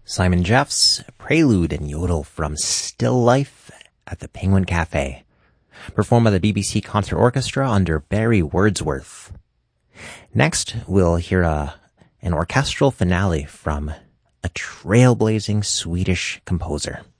Simon Jeff's Prelude and Yodel from Still Life at the Penguin Cafe, performed by the BBC Concert Orchestra under Barry Wordsworth. Next, we'll hear an orchestral finale from a trailblazing Swedish composer.